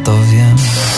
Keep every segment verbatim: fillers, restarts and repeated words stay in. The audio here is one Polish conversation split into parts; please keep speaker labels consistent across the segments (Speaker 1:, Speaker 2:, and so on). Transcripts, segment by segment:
Speaker 1: to wiem.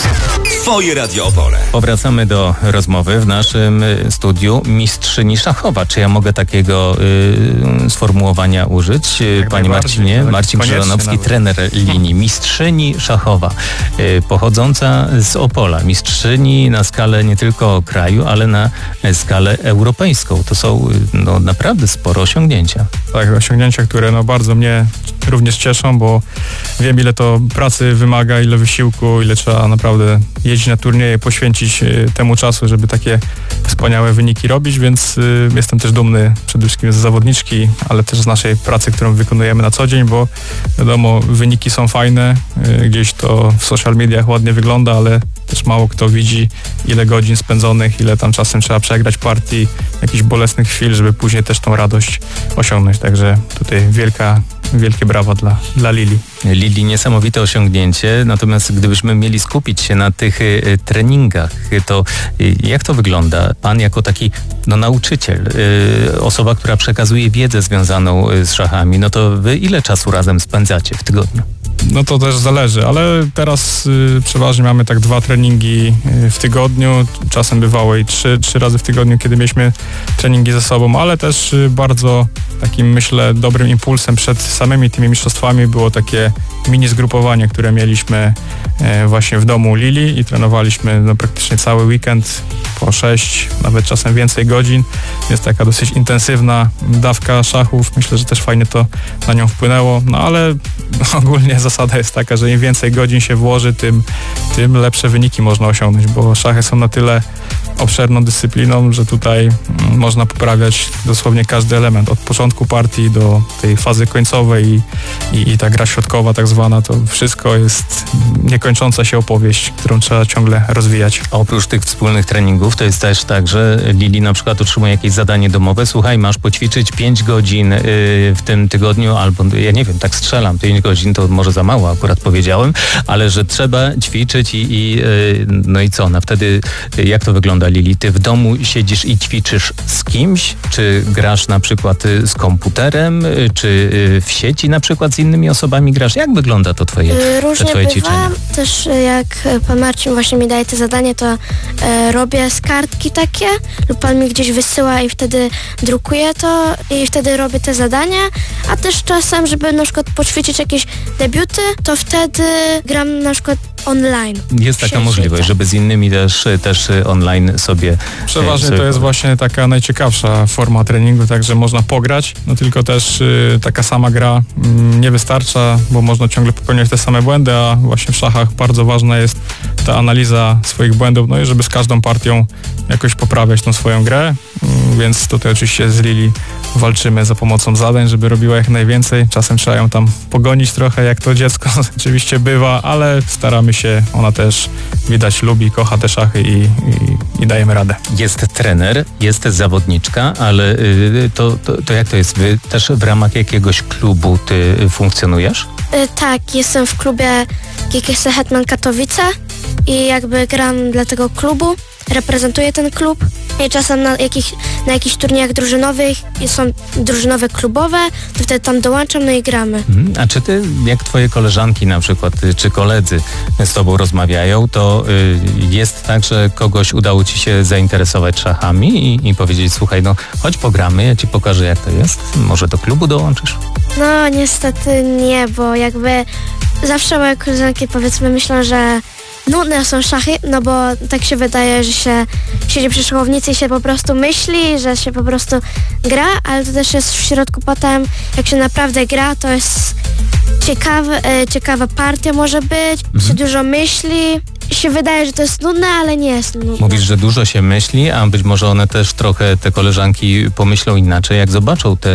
Speaker 2: Twoje Radio Opole.
Speaker 3: Powracamy do rozmowy w naszym studiu mistrzyni szachowa. Czy ja mogę takiego y, sformułowania użyć?
Speaker 4: Jak
Speaker 3: Panie Marcinie, Marcin Krzyżanowski, trener linii, mistrzyni szachowa, y, pochodząca z Opola, mistrzyni na skalę nie tylko kraju, ale na skalę europejską. To są no, naprawdę spore osiągnięcia.
Speaker 4: Tak, osiągnięcia, które no, bardzo mnie również cieszą, bo wiem, ile to pracy wymaga, ile wysiłku, ile trzeba naprawdę jeździć na turnieje, poświęcić y, temu czasu, żeby takie wspaniałe wyniki robić, więc y, jestem też dumny przede wszystkim z zawodniczki, ale też z naszej pracy, którą wykonujemy na co dzień, bo wiadomo, wyniki są fajne, y, gdzieś to w social mediach ładnie wygląda, ale też mało kto widzi, ile godzin spędzonych, ile tam czasem trzeba przegrać partii, jakichś bolesnych chwil, żeby później też tą radość osiągnąć. Także tutaj wielka, wielkie brawa dla, dla Lili.
Speaker 3: Lili, niesamowite osiągnięcie, natomiast gdybyśmy mieli skupić się na tych y, treningach, to y, jak to wygląda? Pan jako taki no, nauczyciel, y, osoba, która przekazuje wiedzę związaną y, z szachami, no to wy ile czasu razem spędzacie w tygodniu?
Speaker 4: No to też zależy, ale teraz y, przeważnie mamy tak dwa treningi y, w tygodniu, czasem bywało i trzy, trzy razy w tygodniu, kiedy mieliśmy treningi ze sobą, ale też y, bardzo takim, myślę, dobrym impulsem przed samymi tymi mistrzostwami było takie mini zgrupowanie, które mieliśmy y, właśnie w domu Lili i trenowaliśmy no, praktycznie cały weekend po sześć, nawet czasem więcej godzin. Jest taka dosyć intensywna dawka szachów. Myślę, że też fajnie to na nią wpłynęło, no ale ogólnie zasada jest taka, że im więcej godzin się włoży, tym, tym lepsze wyniki można osiągnąć, bo szachy są na tyle obszerną dyscypliną, że tutaj mm, można poprawiać dosłownie każdy element, od początku partii do tej fazy końcowej i, i, i ta gra środkowa tak zwana, to wszystko jest niekończąca się opowieść, którą trzeba ciągle rozwijać.
Speaker 3: A oprócz tych wspólnych treningów, to jest też tak, że Lili na przykład otrzymuje jakieś zadanie domowe, słuchaj, masz poćwiczyć pięć godzin yy, w tym tygodniu, albo ja nie wiem, tak strzelam, pięć godzin to może za mało akurat powiedziałem, ale że trzeba ćwiczyć i, i yy, no i co, no wtedy yy, jak to wygląda, Lili? Ty w domu siedzisz i ćwiczysz z kimś? Czy grasz na przykład yy, z komputerem? Yy, czy yy, w sieci na przykład z innymi osobami grasz? Jak wygląda to twoje,
Speaker 5: Różnie
Speaker 3: te twoje
Speaker 5: bywa.
Speaker 3: ćwiczenia?
Speaker 5: Też jak pan Marcin właśnie mi daje te zadanie, to e, robię z kartki takie lub pan mi gdzieś wysyła i wtedy drukuję to i wtedy robię te zadania, a też czasem, żeby na przykład poćwiczyć jakieś debiuty, to wtedy gram na przykład online.
Speaker 3: Jest taka
Speaker 5: sieci,
Speaker 3: możliwość,
Speaker 5: tak.
Speaker 3: żeby z innymi też, też online sobie...
Speaker 4: Przeważnie
Speaker 3: sobie
Speaker 4: to jest właśnie taka najciekawsza forma treningu, także można pograć, no tylko też y, taka sama gra y, nie wystarcza, bo można ciągle popełniać te same błędy, a właśnie w szachach bardzo ważna jest ta analiza swoich błędów, no i żeby z każdą partią jakoś poprawiać tą swoją grę, y, więc tutaj oczywiście z Lili walczymy za pomocą zadań, żeby robiła jak najwięcej. Czasem trzeba ją tam pogonić trochę, jak to dziecko oczywiście bywa, ale staramy się, ona też widać lubi, kocha te szachy i, i, i dajemy radę.
Speaker 3: Jest trener, jest zawodniczka, ale y, to, to, to jak to jest? Wy też w ramach jakiegoś klubu ty funkcjonujesz?
Speaker 5: E, tak, jestem w klubie G K S Hetman Katowice i jakby gram dla tego klubu, reprezentuję ten klub i czasem na, jakich, na jakichś turniejach drużynowych i są drużynowe klubowe, to wtedy tam dołączam, no i gramy.
Speaker 3: Mhm. A czy ty, jak twoje koleżanki na przykład, y, czy koledzy z tobą rozmawiają, to y, jest tak, że kogoś udało ci się zainteresować szachami i, i powiedzieć, słuchaj, no chodź pogramy, ja ci pokażę jak to jest, może do klubu dołączysz?
Speaker 5: No niestety nie, bo jakby zawsze moje koleżanki powiedzmy myślą, że nudne są szachy, no bo tak się wydaje, że się siedzi przy szachownicy i się po prostu myśli, że się po prostu gra, ale to też jest w środku potem, jak się naprawdę gra, to jest ciekawe, e, ciekawa partia może być,
Speaker 3: Mhm.
Speaker 5: się dużo myśli, się wydaje, że to jest nudne, ale nie jest nudne.
Speaker 3: Mówisz, że dużo się myśli, a być może one też trochę, te koleżanki pomyślą inaczej, jak zobaczą te e,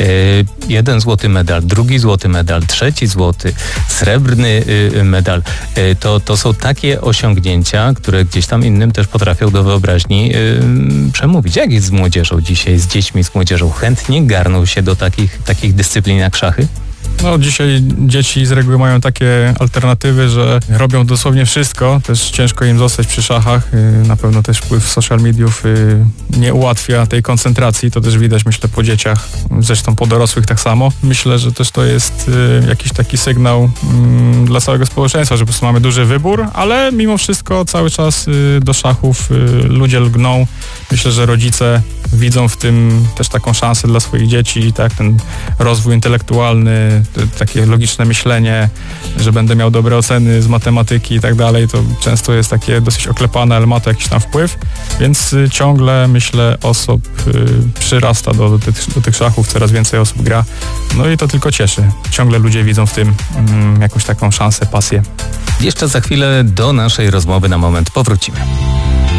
Speaker 3: jeden złoty medal, drugi złoty medal, trzeci złoty, srebrny e, medal. E, to, to są takie osiągnięcia, które gdzieś tam innym też potrafią do wyobraźni e, przemówić. Jak jest z młodzieżą dzisiaj, z dziećmi, z młodzieżą? Chętnie garną się do takich, takich dyscyplin jak szachy?
Speaker 4: No dzisiaj dzieci z reguły mają takie alternatywy, że robią dosłownie wszystko. Też ciężko im zostać przy szachach. Na pewno też wpływ social mediów nie ułatwia tej koncentracji. To też widać, myślę, po dzieciach. Zresztą po dorosłych tak samo. Myślę, że też to jest jakiś taki sygnał dla całego społeczeństwa, że po prostu mamy duży wybór, ale mimo wszystko cały czas do szachów ludzie lgną. Myślę, że rodzice widzą w tym też taką szansę dla swoich dzieci, tak, ten rozwój intelektualny, takie logiczne myślenie, że będę miał dobre oceny z matematyki i tak dalej, to często jest takie dosyć oklepane, ale ma to jakiś tam wpływ, więc ciągle, myślę, osób przyrasta do, do, tych, do tych szachów, coraz więcej osób gra, no i to tylko cieszy. Ciągle ludzie widzą w tym mm, jakąś taką szansę, pasję.
Speaker 3: Jeszcze za chwilę do naszej rozmowy na moment powrócimy.